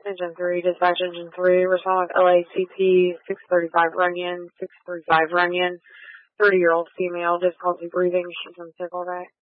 Engine 3, dispatch Engine 3, respond with LACP 635 Runyon, 635 Runyon, 30-year-old female, difficulty breathing, she's on sick all day.